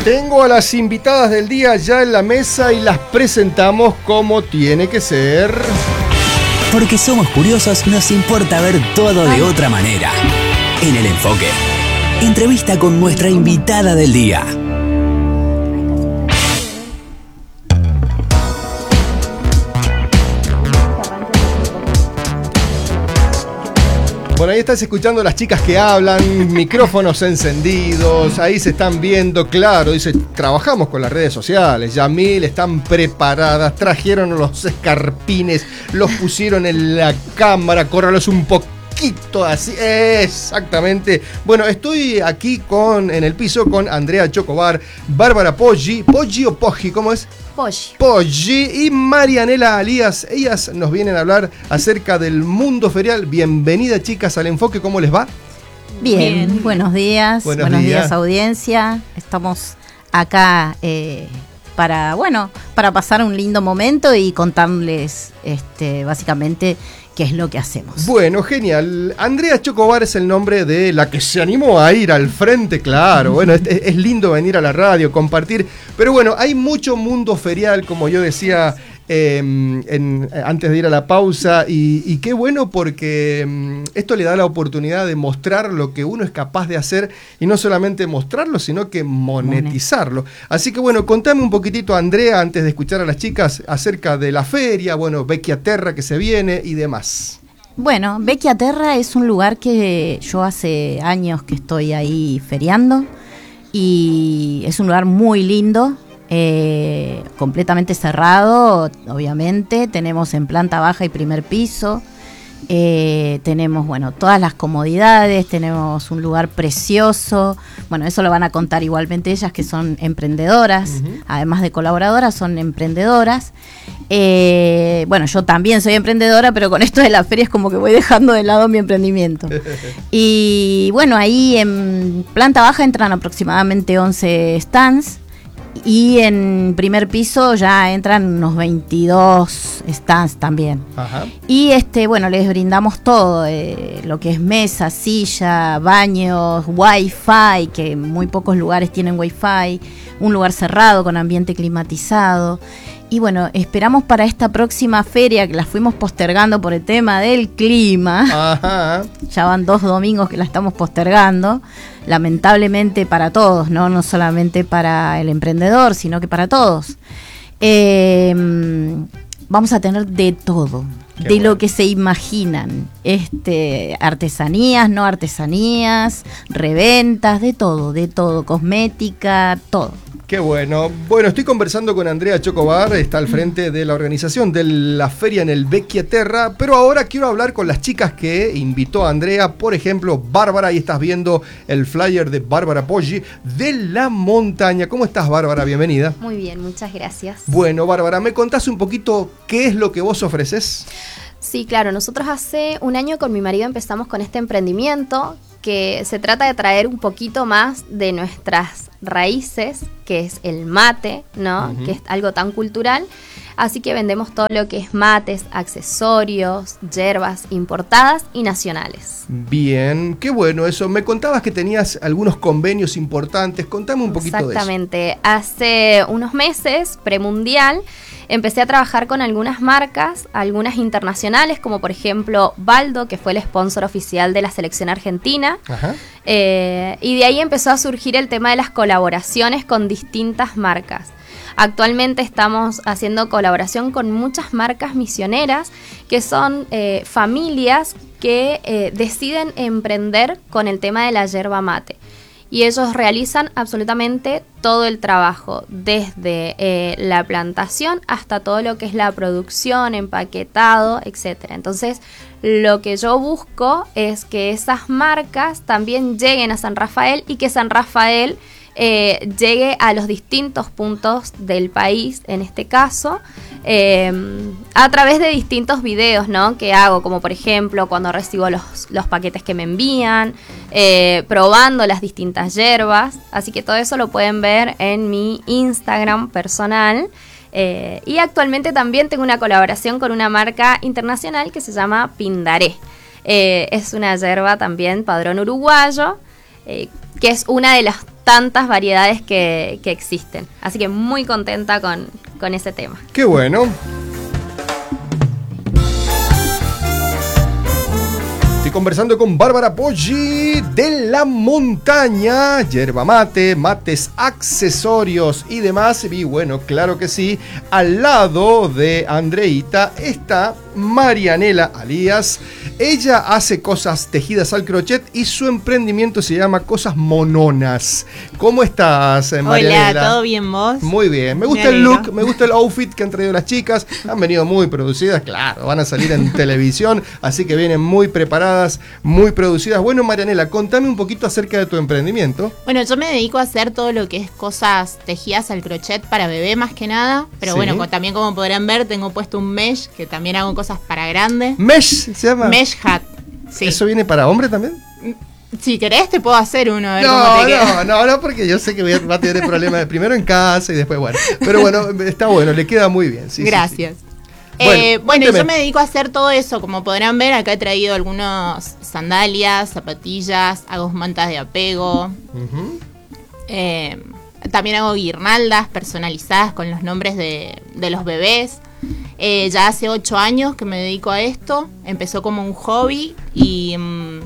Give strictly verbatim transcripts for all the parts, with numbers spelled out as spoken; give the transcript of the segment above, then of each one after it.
Tengo a las invitadas del día ya en la mesa y las presentamos como tiene que ser. Porque somos curiosos, nos importa ver todo de otra manera. En El Enfoque, entrevista con nuestra invitada del día. Bueno, ahí estás escuchando a las chicas que hablan, micrófonos encendidos, ahí se están viendo, claro, dice, trabajamos con las redes sociales, Yamil, están preparadas, trajeron los escarpines, los pusieron en la cámara, córralos un poquito así, exactamente. Bueno, estoy aquí con, en el piso con Andrea Chocobar, Bárbara Poggi, Poggi o Poggi, ¿cómo es? Poggi. Poggi y Marianela Alías. Ellas nos vienen a hablar acerca del mundo ferial. Bienvenida, chicas, al Enfoque. ¿Cómo les va? Bien, Bien. buenos días. Buenos, buenos días. días, audiencia. Estamos acá eh, para, bueno, para pasar un lindo momento y contarles este, básicamente qué es lo que hacemos. Bueno, genial. Andrea Chocobar es el nombre de la que se animó a ir al frente, claro. Bueno, es, es lindo venir a la radio, compartir. Pero bueno, hay mucho mundo ferial, como yo decía eh, en, antes de ir a la pausa. Y, y qué bueno porque eh, esto le da la oportunidad de mostrar lo que uno es capaz de hacer. Y no solamente mostrarlo, sino que monetizarlo. Así que bueno, contame un poquitito, Andrea, antes de escuchar a las chicas, acerca de la feria, bueno, Vecchia Terra que se viene y demás. Bueno, Vecchia Terra es un lugar que yo hace años que estoy ahí feriando y es un lugar muy lindo, eh, completamente cerrado, obviamente. Tenemos en planta baja y primer piso, eh, tenemos, bueno, todas las comodidades, tenemos un lugar precioso. Bueno, eso lo van a contar igualmente ellas, que son emprendedoras, uh-huh. Además de colaboradoras, son emprendedoras. Eh, bueno, yo también soy emprendedora, pero con esto de la feria es como que voy dejando de lado mi emprendimiento. Y bueno, ahí en planta baja entran aproximadamente once stands y en primer piso ya entran unos veintidós stands también. Ajá. Y este, bueno, les brindamos todo, eh, lo que es mesa, silla, baños, wifi, que muy pocos lugares tienen wifi, un lugar cerrado con ambiente climatizado. Y bueno, esperamos para esta próxima feria, que la fuimos postergando por el tema del clima. Ajá. Ya van dos domingos que la estamos postergando, lamentablemente para todos, no, no solamente para el emprendedor, sino que para todos. Eh, vamos a tener de todo, Qué de bueno. Lo que se imaginan, este, artesanías, no artesanías, reventas, de todo, de todo, cosmética, todo. Qué bueno. Bueno, estoy conversando con Andrea Chocobar, está al frente de la organización de la feria en el Vecchia Terra, pero ahora quiero hablar con las chicas que invitó a Andrea, por ejemplo, Bárbara, ahí estás viendo el flyer de Bárbara Poggi, de la montaña. ¿Cómo estás, Bárbara? Bienvenida. Muy bien, muchas gracias. Bueno, Bárbara, ¿me contás un poquito qué es lo que vos ofreces? Sí, claro, nosotros hace un año con mi marido empezamos con este emprendimiento que se trata de traer un poquito más de nuestras raíces, que es el mate, ¿no? Uh-huh. Que es algo tan cultural. Así que vendemos todo lo que es mates, accesorios, hierbas importadas y nacionales. Bien, qué bueno eso. Me contabas que tenías algunos convenios importantes. Contame un poquito de eso. Exactamente. Hace unos meses, premundial, empecé a trabajar con algunas marcas, algunas internacionales, como por ejemplo Baldo, que fue el sponsor oficial de la selección argentina. Ajá. Eh, y de ahí empezó a surgir el tema de las colaboraciones con distintas marcas. Actualmente estamos haciendo colaboración con muchas marcas misioneras que son eh, familias que eh, deciden emprender con el tema de la yerba mate. Y ellos realizan absolutamente todo el trabajo, desde eh, la plantación hasta todo lo que es la producción, empaquetado, etcétera. Entonces, lo que yo busco es que esas marcas también lleguen a San Rafael y que San Rafael eh, llegue a los distintos puntos del país, en este caso, eh, a través de distintos videos, ¿no? Que hago, como por ejemplo cuando recibo los, los paquetes que me envían, eh, probando las distintas hierbas. Así que todo eso lo pueden ver en mi Instagram personal. Eh, y actualmente también tengo una colaboración con una marca internacional que se llama Pindaré. Eh, es una hierba también padrón uruguayo. Eh, que es una de las tantas variedades que, que existen. Así que muy contenta con, con ese tema. Qué bueno. Estoy conversando con Bárbara Poggi de La Montaña, yerba mate, mates, accesorios y demás. Y bueno, claro que sí, al lado de Andreita está Marianela Alías. Ella hace cosas tejidas al crochet y su emprendimiento se llama Cosas Mononas. ¿Cómo estás, Marianela? Hola, ¿todo bien vos? Muy bien, me gusta Me el alegro. look, me gusta el outfit que han traído las chicas. Han venido muy producidas, claro, van a salir en televisión, así que vienen muy preparadas, muy producidas. Bueno, Marianela, contame un poquito acerca de tu emprendimiento. Bueno, yo me dedico a hacer todo lo que es cosas tejidas al crochet para bebé más que nada, pero Sí. bueno, co- también como podrán ver, tengo puesto un mesh, que también hago cosas para grandes. Mesh se llama. Mesh hat, sí. ¿Eso viene para hombre también? Si querés te puedo hacer uno, a ver No, cómo te queda. no, no, no, porque yo sé que voy a- va a tener problemas de primero en casa y después, bueno. Pero bueno, está bueno, le queda muy bien. Sí, sí, Gracias. sí. Eh, Bueno, bueno, cuénteme. yo me dedico a hacer todo eso, como podrán ver, acá he traído algunos sandalias, zapatillas, hago mantas de apego, Ujú. eh, también hago guirnaldas personalizadas con los nombres de, de los bebés. Eh, ya hace ocho años que me dedico a esto, empezó como un hobby y mm,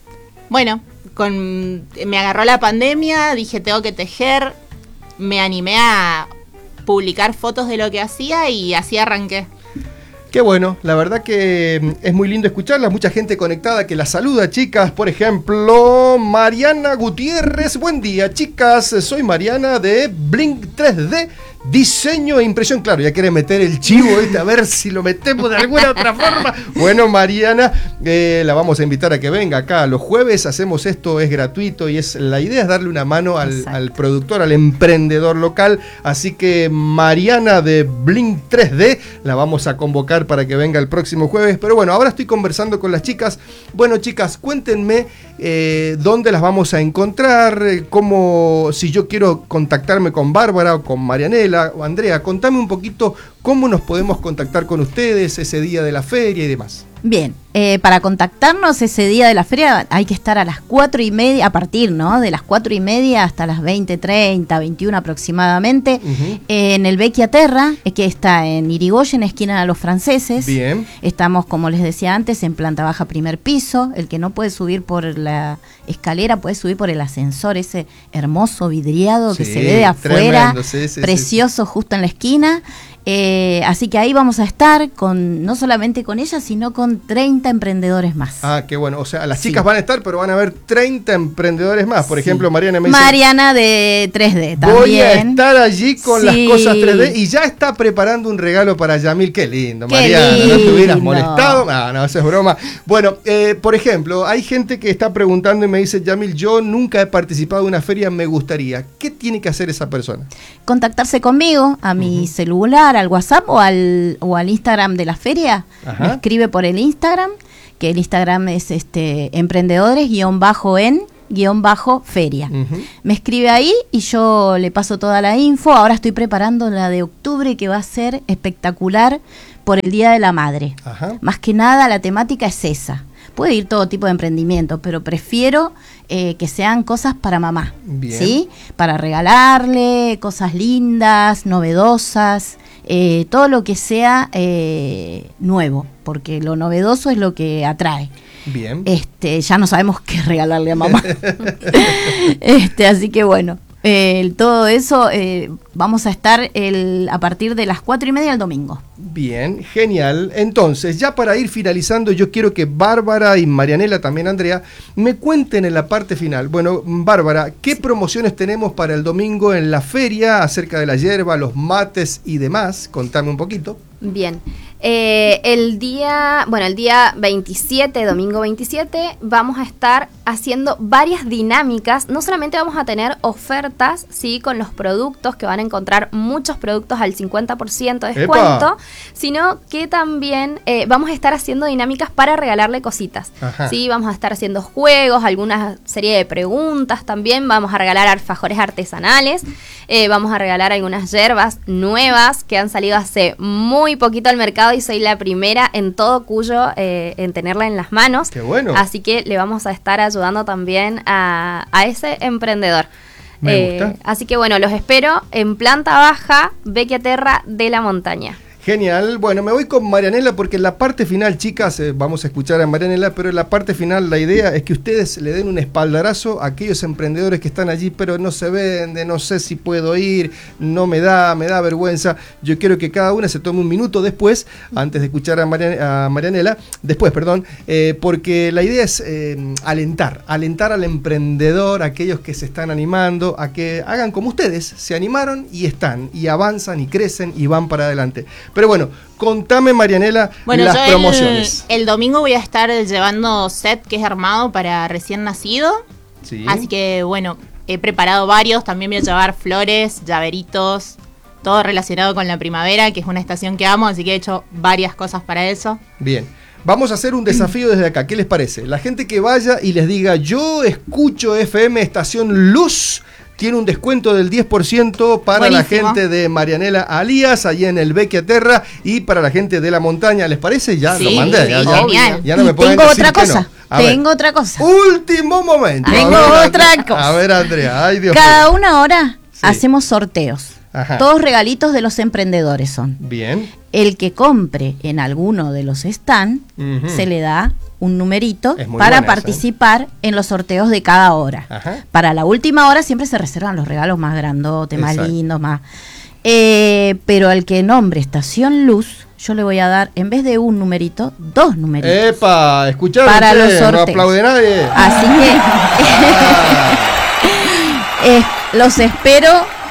bueno, con, me agarró la pandemia, dije tengo que tejer, me animé a publicar fotos de lo que hacía y así arranqué. Qué bueno, la verdad que mm, es muy lindo escucharla, mucha gente conectada que la saluda, chicas. Por ejemplo, Mariana Gutiérrez, buen día, chicas, soy Mariana de Blink tres D, diseño e impresión. Claro, ya quiere meter el chivo, ¿viste? A ver si lo metemos de alguna otra forma. Bueno, Mariana, eh, la vamos a invitar a que venga acá los jueves, hacemos esto, es gratuito y es la idea es darle una mano al, Exacto. al productor, al emprendedor local. Así que Mariana de Blink tres D la vamos a convocar para que venga el próximo jueves. Pero bueno, ahora estoy conversando con las chicas. Bueno, chicas, cuéntenme eh, dónde las vamos a encontrar, eh, cómo, si yo quiero contactarme con Bárbara o con Marianela o Andrea, contame un poquito cómo nos podemos contactar con ustedes ese día de la feria y demás. Bien, eh, para contactarnos ese día de la feria hay que estar a las cuatro y media, a partir, ¿no? De las cuatro y media hasta las veinte treinta, veintiuna aproximadamente, Ujú. eh, en el Vecchia Terra, eh, que está en Irigoyen, esquina de los franceses. Bien. Estamos, como les decía antes, en planta baja, primer piso. El que no puede subir por la escalera puede subir por el ascensor, ese hermoso vidriado que Sí, se ve de afuera, tremendo, sí, sí, precioso, justo en la esquina. Eh, así que ahí vamos a estar con no solamente con ella, sino con treinta emprendedores más. Ah, qué bueno. O sea, las Sí. chicas van a estar, pero van a haber treinta emprendedores más. Por Sí. ejemplo, Mariana me dice... Mariana de tres D también. Voy a estar allí con Sí. las cosas tres D y ya está preparando un regalo para Yamil. Qué lindo, Qué Mariana. ¿No te hubieras lindo. molestado? No, no, eso es broma. Bueno, eh, por ejemplo, hay gente que está preguntando y me dice, Yamil, yo nunca he participado de una feria, me gustaría. ¿Qué tiene que hacer esa persona? Contactarse conmigo a mi celular, al WhatsApp o al, o al Instagram de la feria. Ajá. Me escribe por el Instagram, que el Instagram es este emprendedores guión bajo en guión bajo feria. Ujú. Me escribe ahí y yo le paso toda la info. Ahora estoy preparando la de octubre, que va a ser espectacular por el Día de la Madre. Ajá. Más que nada la temática es esa. Puede ir todo tipo de emprendimiento, pero prefiero eh, que sean cosas para mamá. Bien. ¿Sí? Para regalarle, cosas lindas, novedosas, eh, todo lo que sea eh, nuevo, porque lo novedoso es lo que atrae. Bien. Este, ya no sabemos qué regalarle a mamá. este, así que bueno, eh, todo eso eh, vamos a estar el, a partir de las cuatro y media del domingo. Bien, genial. Entonces, ya para ir finalizando, yo quiero que Bárbara y Marianela, también Andrea, me cuenten en la parte final. Bueno, Bárbara, ¿qué promociones tenemos para el domingo en la feria acerca de la yerba, los mates y demás? Contame un poquito. Bien. Eh, el día, bueno, el día veintisiete, domingo veintisiete, vamos a estar haciendo varias dinámicas. No solamente vamos a tener ofertas, sí, con los productos, que van a encontrar muchos productos al cincuenta por ciento de descuento, ¡Epa! sino que también eh, vamos a estar haciendo dinámicas para regalarle cositas. Ajá. Sí, vamos a estar haciendo juegos, alguna serie de preguntas también. Vamos a regalar alfajores artesanales, eh, vamos a regalar algunas hierbas nuevas que han salido hace muy poquito al mercado y soy la primera en todo Cuyo eh, en tenerla en las manos. Qué bueno. Así que le vamos a estar ayudando ayudando también a, a ese emprendedor. Me Eh, gusta. así que bueno, los espero en planta baja, Vecchia Terra de la Montaña. Genial. Bueno, me voy con Marianela porque en la parte final, chicas, eh, vamos a escuchar a Marianela, pero en la parte final la idea es que ustedes le den un espaldarazo a aquellos emprendedores que están allí, pero no se venden, no sé si puedo ir, no me da, me da vergüenza. Yo quiero que cada una se tome un minuto después, antes de escuchar a, Marian- a Marianela, después, perdón, eh, porque la idea es eh, alentar, alentar al emprendedor, a aquellos que se están animando, a que hagan como ustedes, se animaron y están, y avanzan y crecen y van para adelante. Pero bueno, contame, Marianela, Bueno, las yo el, promociones. el domingo voy a estar llevando set que es armado para recién nacido. Sí. Así que bueno, he preparado varios. También voy a llevar flores, llaveritos, todo relacionado con la primavera, que es una estación que amo. Así que he hecho varias cosas para eso. Bien. Vamos a hacer un desafío desde acá. ¿Qué les parece? La gente que vaya y les diga, yo escucho F M Estación Luz, tiene un descuento del diez por ciento para Buenísimo. la gente de Marianela Alías, allí en el Vecchia Terra, y para la gente de la montaña. ¿Les parece? Ya Sí, lo mandé. Ya, sí, ya- genial. ya no me Y pueden tengo decir otra que no. cosa. A ver. Tengo otra cosa. Último momento. Tengo A ver, otra Andrea. cosa. A ver, Andrea. Ay, Dios Cada mío. una hora Sí. hacemos sorteos. Ajá. Todos regalitos de los emprendedores son. Bien. El que compre en alguno de los stands Ujú. se le da un numerito Es muy para buena esa, ¿eh? participar en los sorteos de cada hora. Ajá. Para la última hora siempre se reservan los regalos más grandotes, más Exacto. lindos, más... Eh, pero al que nombre Estación Luz, yo le voy a dar, en vez de un numerito, dos numeritos. Epa, escucharon Para ustedes, los sorteos. no aplaude nadie. Así que eh, los espero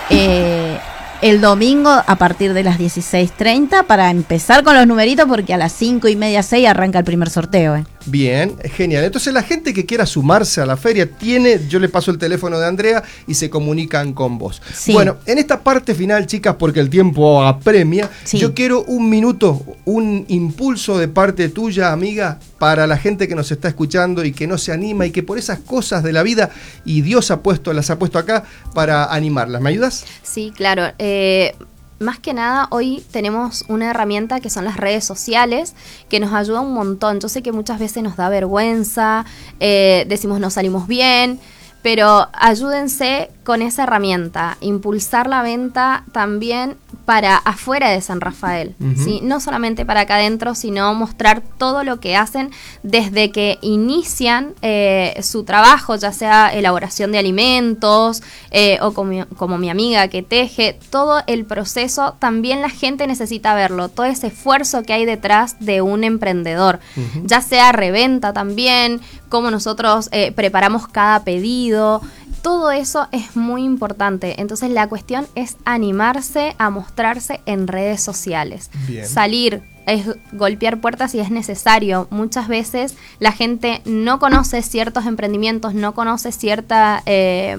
eh, el domingo a partir de las dieciséis treinta para empezar con los numeritos, porque a las cinco y media, seis arranca el primer sorteo. Eh. Bien, genial. Entonces la gente que quiera sumarse a la feria tiene, yo le paso el teléfono de Andrea y se comunican con vos. Sí. Bueno, en esta parte final, chicas, porque el tiempo apremia, Sí. yo quiero un minuto, un impulso de parte tuya, amiga, para la gente que nos está escuchando y que no se anima y que por esas cosas de la vida y Dios ha puesto, las ha puesto acá para animarlas. ¿Me ayudas? Sí, claro. Eh, más que nada, hoy tenemos una herramienta que son las redes sociales, que nos ayuda un montón. Yo sé que muchas veces nos da vergüenza, eh, decimos no salimos bien, pero ayúdense con esa herramienta, impulsar la venta también para afuera de San Rafael, Ujú. ¿sí? No solamente para acá adentro, sino mostrar todo lo que hacen desde que inician eh, su trabajo, ya sea elaboración de alimentos eh, o como, como mi amiga que teje, todo el proceso, también la gente necesita verlo, todo ese esfuerzo que hay detrás de un emprendedor, Ujú. ya sea reventa también, cómo nosotros eh, preparamos cada pedido. Todo eso es muy importante. Entonces la cuestión es animarse a mostrarse en redes sociales. Bien. Salir, es golpear puertas si es necesario. Muchas veces la gente no conoce ciertos emprendimientos, no conoce cierta... Eh,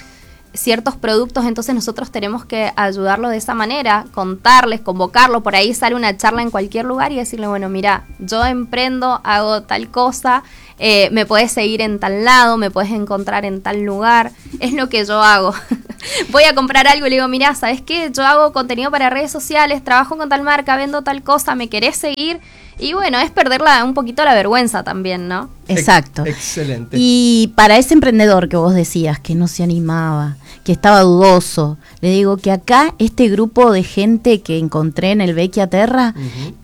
ciertos productos, entonces nosotros tenemos que ayudarlo de esa manera, contarles, convocarlo, por ahí sale una charla en cualquier lugar y decirle, bueno, mira, yo emprendo, hago tal cosa, eh, me puedes seguir en tal lado, me puedes encontrar en tal lugar, es lo que yo hago. Voy a comprar algo y le digo, mira, ¿sabes qué? Yo hago contenido para redes sociales, trabajo con tal marca, vendo tal cosa, ¿me querés seguir? Y bueno, es perder la, un poquito la vergüenza también, ¿no? Exacto. Ex- excelente. Y para ese emprendedor que vos decías que no se animaba, que estaba dudoso, le digo que acá este grupo de gente que encontré en el Vecchia Terra, Ujú.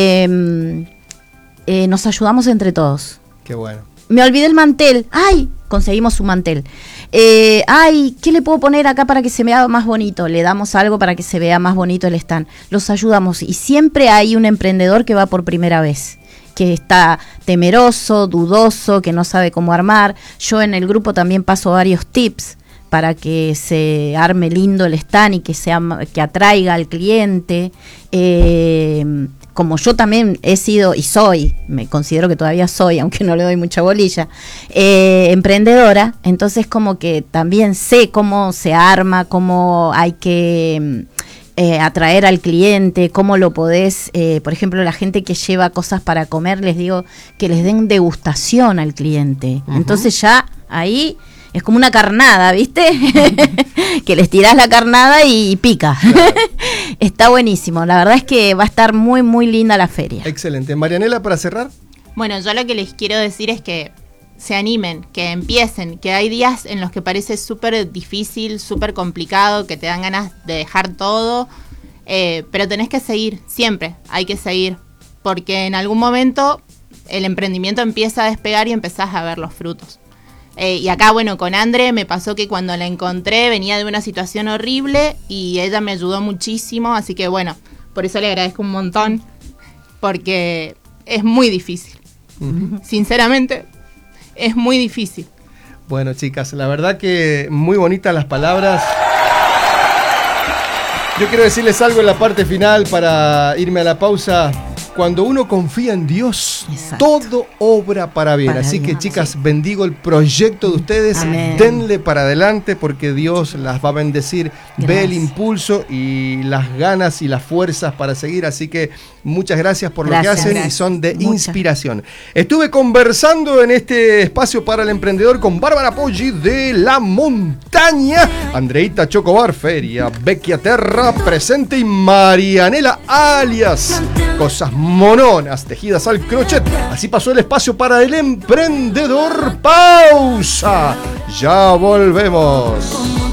eh, eh, nos ayudamos entre todos. Qué bueno. Me olvidé el mantel. ¡Ay! Conseguimos un mantel. Eh, ¡Ay! ¿Qué le puedo poner acá para que se vea más bonito? Le damos algo para que se vea más bonito el stand. Los ayudamos. Y siempre hay un emprendedor que va por primera vez, que está temeroso, dudoso, que no sabe cómo armar. Yo en el grupo también paso varios tips para que se arme lindo el stand y que, sea, que atraiga al cliente. Eh, como yo también he sido y soy, me considero que todavía soy, aunque no le doy mucha bolilla, eh, emprendedora, entonces como que también sé cómo se arma, cómo hay que eh, atraer al cliente, cómo lo podés, eh, por ejemplo, la gente que lleva cosas para comer, les digo que les den degustación al cliente. Ujú. Entonces ya ahí es como una carnada, ¿viste? Que les tirás la carnada y pica. Claro. Está buenísimo. La verdad es que va a estar muy, muy linda la feria. Excelente. Marianela, para cerrar. Bueno, yo lo que les quiero decir es que se animen, que empiecen, que hay días en los que parece súper difícil, súper complicado, que te dan ganas de dejar todo, eh, pero tenés que seguir, siempre hay que seguir, porque en algún momento el emprendimiento empieza a despegar y empezás a ver los frutos. Eh, y acá, bueno, con Andre me pasó que cuando la encontré venía de una situación horrible y ella me ayudó muchísimo, así que bueno, por eso le agradezco un montón, porque es muy difícil. Uh-huh. Sinceramente, es muy difícil. Bueno, chicas, la verdad que muy bonitas las palabras. Yo quiero decirles algo en la parte final para irme a la pausa. Cuando uno confía en Dios, exacto, todo obra para bien. Para Así bien, que, chicas, sí, bendigo el proyecto de ustedes. Amén. Denle para adelante porque Dios las va a bendecir. Gracias. Ve el impulso y las ganas y las fuerzas para seguir. Así que muchas gracias por gracias, lo que hacen gracias. Y son de Muchas. inspiración. Estuve conversando en este espacio para el emprendedor con Bárbara Poggi de La Montaña, Andreita Chocobar, Feria, Becky Aterra, presente, y Marianela alias Cosas Mononas, tejidas al crochet. Así pasó el espacio para el emprendedor. Pausa. Ya volvemos.